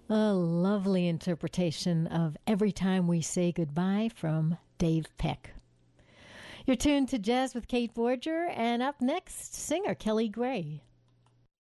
A lovely interpretation of Every Time We Say Goodbye from Dave Peck. You're tuned to Jazz with Kate Borger, and up next, singer Kelly Gray.